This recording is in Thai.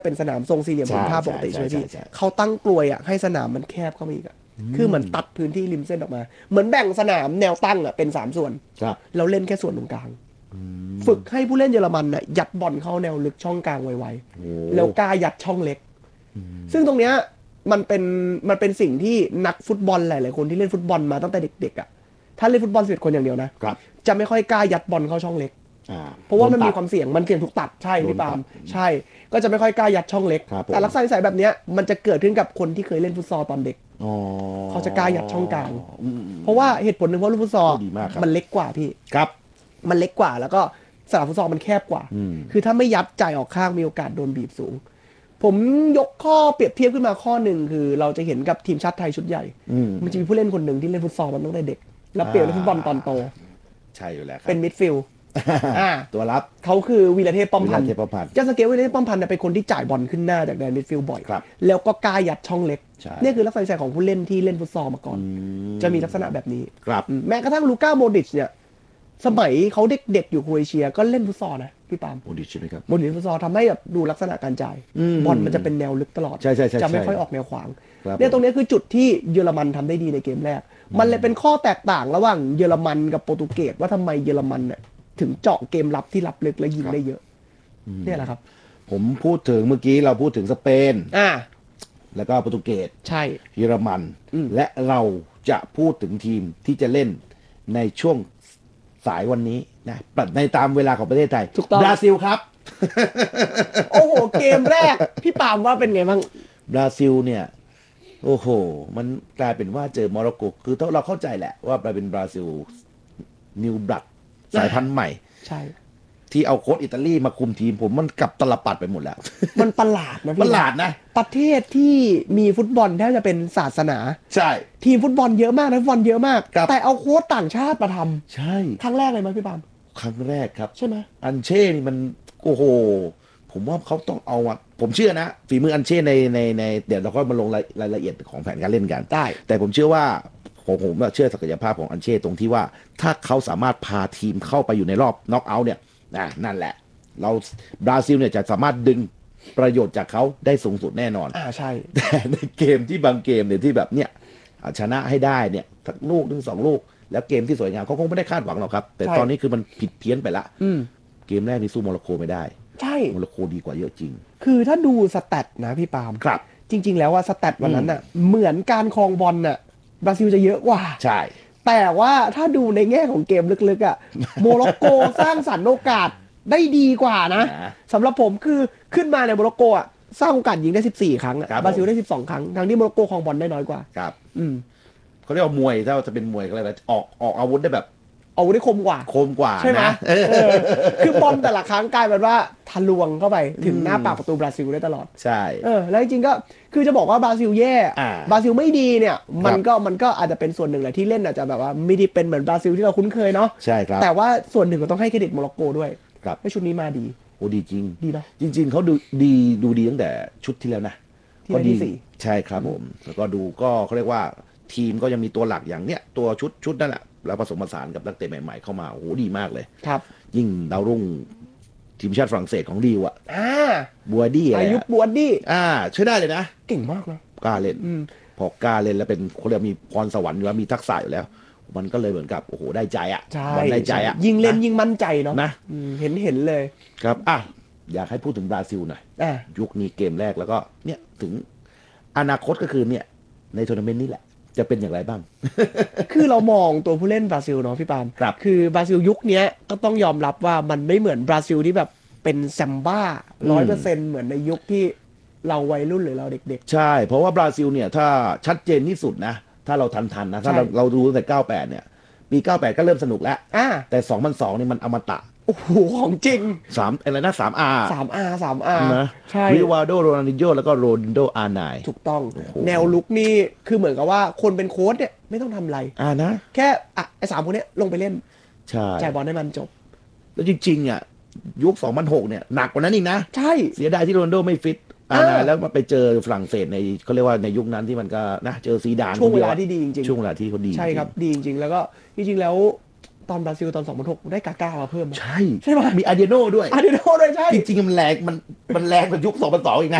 เป็นสนามทรงสี่เหลี่ยมผืนผ้าปกติใช่ไหมพี่เขาตั้งกลวยอ่ะให้สนามมันแคบเข้ามาอีกอ่ะคือเหมือนตัดพื้นที่ริมเส้นออกมาเหมือนแบ่งสนามแนวตั้งอ่ะเป็น3ส่วนแล้วเล่นแค่ส่วนตรงกลางฝึกให้ผู้เล่นเยอรมันน่ะยัดบอลเข้าแนวลึกช่องกลางไวๆแล้วกล้ายัดช่องเล็กซึ่งตรงเนี้ยมันเป็นสิ่งที่นักฟุตบอลหลายๆคนที่เล่นฟุตบอลมาตั้งแต่เด็กๆอ่ะถ้าเล่นฟุตบอล11 คนอย่างเดียวนะจะไม่ค่อยกล้ายัดบอลเข้าช่องเล็กเพราะว่ามันมีความเสี่ยงทุกตัดใช่พี่ปามใช่ก็จะไม่ค่อยกล้ายัดช่องเล็กแต่ลักษณะนิสัยแบบเนี้ยมันจะเกิดขึ้นกับคนที่เคยเล่นฟุตซอลตอนเด็กเขาจะกล้ายัดช่องกลางเพราะว่าเหตุผลหนึ่งเพราะลูกฟุตซอลมันเล็กกว่าพี่ครับมันเล็กกว่าแล้วก็สนามฟุตซอลมันแคบกว่าคือถ้าไม่ยัดจ่ายออกข้างมีโอกาสโดนบีบสูงผมยกข้อเปรียบเทียบขึ้นมาข้อหนึ่งคือเราจะเห็นกับทีมชาติไทยชุดใหญ่มันจะมีผู้เล่นคนหนึ่งที่เล่นฟุตซอลมันตั้งแต่เด็กแล้วเปลี่ยนเล่นฟุตบอลตอนโตใช่อยู่แล้วเป็นมิดฟิลด์ตัวรับเขาคือวีระเทพป้อมพันธ์จะสังเกตวีระเทพป้อมพันธ์เป็นคนที่จ่ายบอลขึ้นหน้าจากแดนมิดฟิลด์บ่อยแล้วก็กล้ายัดช่องเล็กนี่คือลักษณะของผู้เล่นที่เล่นฟุตซอลมาก่อนจะมีลักษณะแบบนี้แม้กระทั่งลูก้าโมดริชเนี่ยสมัยเขาเด็กๆอยู่โครเอเชียก็เล่นฟุตซอลนะพี่ปามโมดริชใช่ไหมครับโมดริชฟุตซอลทำให้แบบดูลักษณะการจ่ายบอลมันจะเป็นแนวลึกตลอดจะไม่ค่อยออกแนวขวางเนี่ยตรงนี้คือจุดที่เยอรมันทำได้ดีในเกมแรกมันเลยเป็นข้อแตกต่างระหว่างเยอรมันกับโปรตุเกสว่าทำไมเยอรมันเนี่ยถึงเจาะเกมรับที่รับลึกและยิงได้เยอะเนี่ยแหละครับผมพูดถึงเมื่อกี้เราพูดถึงสเปนแล้วก็โปรตุเกสใช่เยอรมันและเราจะพูดถึงทีมที่จะเล่นในช่วงสายวันนี้นะในตามเวลาของประเทศไทยบราซิลครับโอ้โหเกมแรกพี่ปามว่าเป็นไงบ้างบราซิลเนี่ยโอ้โหมันกลายเป็นว่าเจอโมร็อกโกคือเราเข้าใจแหละว่าเป็นบราซิลนิวบลัดสายพันธุ์ใหม่ใช่ที่เอาโค้ชอิตาลีมาคุมทีมผมมันกลับตลปัดไปหมดแล้วมันประหลาดนะพี่ประหลาดนะประเทศที่มีฟุตบอลแทบจะเป็นศาสนาใช่ทีมฟุตบอลเยอะมากนะฟุตบอลเยอะมากแต่เอาโค้ชต่างชาติมาทำใช่ครั้งแรกเลยไหมพี่ปามครั้งแรกครับใช่ไหมอันเช่นี่มันโอ้โหผมว่าเขาต้องเอาผมเชื่อนะฝีมืออันเช่ในเดี๋ยวเราก็มาลงรายละเอียดของแผนการเล่นกันได้แต่ผมเชื่อว่าผมเชื่อศักยภาพของอันเช่ตรงที่ว่าถ้าเขาสามารถพาทีมเข้าไปอยู่ในรอบน็อกเอาท์เนี่ยนั่นแหละเราบราซิลเนี่ยจะสามารถดึงประโยชน์จากเขาได้สูงสุดแน่นอนใช่แต่ในเกมที่บางเกมเนี่ยที่แบบเนี่ยชนะให้ได้เนี่ยสักลูกถึง2 ลูกแล้วเกมที่สวยงามเขาคงไม่ได้คาดหวังหรอกครับแต่ตอนนี้คือมันผิดเพี้ยนไปละเกมแรกนี่สู้โมร็อกโกไม่ได้ใช่โมร็อกโกดีกว่าเยอะจริงคือถ้าดูสแตทนะพี่ปามครับจริงๆแล้วว่าสแตทวันนั้นน่ะเหมือนการครองบอลน่ะบราซิลจะเยอะกว่าใช่แต่ว่าถ้าดูในแง่ของเกมลึกๆอ่ะโมร็อกโกสร้างสรรค์โอกาสได้ดีกว่านะสำหรับผมคือขึ้นมาในโมร็อกโกอ่ะสร้างโอกาสยิงได้14 ครั้งบราซิลได้12 ครั้งทั้งที่โมร็อกโกครองบอลได้น้อยกว่าครับเขาเรียกว่ามวยถ้าจะเป็นมวยอะไรออกอาวุธได้แบบอาวุธได้คมกว่าใช่ไหมคือบอลแต่ละครั้งกลายเป็นว่าทะลวงเข้าไปถึงหน้าปากประตูบราซิลได้ตลอดใช่แล้วจริงๆก็คือจะบอกว่าบราซิลแย่บราซิลไม่ดีเนี่ยมันก็อาจจะเป็นส่วนหนึ่งแหละที่เล่นอาจจะแบบว่าไม่ได้เป็นเหมือนบราซิลที่เราคุ้นเคยเนาะใช่ครับแต่ว่าส่วนหนึ่งก็ต้องให้เครดิตโมร็อกโกด้วยให้ชุดนี้มาดีโอ้ดีจริงดีนะจริงๆเขาดูดีตั้งแต่ชุดที่แล้วนะก็ดีใช่ครับผมแล้วก็ดูก็เขาเรียกว่าทีมก็ยังมีตัวหลักอย่างเนี้ยตัวชุดนั่นแหละแล้วผสมผสานกับนักเตะใหม่ๆเข้ามาโอ้โหดีมากเลยครับยิ่งดาวรุ่งทีมชาติฝรั่งเศสของดีว่ะบัวดี้อายุบัวดี้ใช้ได้เลยนะเก่งมากนะกล้าเล่นพอกล้าเล่นแล้วเป็นเขาเรียกมีพรสวรรค์อยู่แล้วมีทักษะอยู่แล้วมันก็เลยเหมือนกับโอ้โหได้ใจได้ใจยิ่งเล่นยิ่งมั่นใจเนาะนะเห็นเลยครับอยากให้พูดถึงบราซิลหน่อยยุคนี้เกมแรกแล้วก็เนี่ยถึงอนาคตก็คือเนี่ยในทัวร์นาเมนต์นี้แหละจะเป็นอย่างไรบ้างคือเรามองตัวผู้เล่นบราซิลเนาะพี่ปามคือบราซิลยุคนี้ก็ต้องยอมรับว่ามันไม่เหมือนบราซิลที่แบบเป็นแซมบ้า 100% เหมือนในยุคที่เราวัยรุ่นหรือเราเด็กๆใช่เพราะว่าบราซิลเนี่ยถ้าชัดเจนที่สุดนะถ้าเราทันนะถ้าเราดูตั้งแต่98เนี่ยปี98ก็เริ่มสนุกแล้วแต่2002นี่มันอมตะโอ้โหของจริงอะไรนะ 3R นะใช่ริวาโดโรนัลดินโญ่แล้วก็โรนัลโดอาร์ไนถูกต้องแนวลุกนี่คือเหมือนกับว่าคนเป็นโค้ชเนี่ยไม่ต้องทำอะไรนะแค่ไอ้3 คนนี้ลงไปเล่นใช่จ่ายบอลให้มันจบแล้วจริงๆยุค2006เนี่ยหนักกว่านั้นอีกนะใช่เสียดายที่โรนัลโดไม่ฟิตแล้วมาไปเจอฝรั่งเศสในเขาเรียกว่าในยุคนั้นที่มันก็นะเจอซีดานช่วงเวลาที่ดีจริงๆช่วงเวลาที่เขาดีใช่ครับดีจริงๆแล้วก็จริงๆแล้วตอนบราซิลตอน2006ได้กาก้ามาเพิ่มใช่ใช่ไหมมีอาร์เดโน่ด้วยอาร์เดโน่ด้วยใช่จริงๆมันแรงมันแรงกว่ายุค2002อีกนะ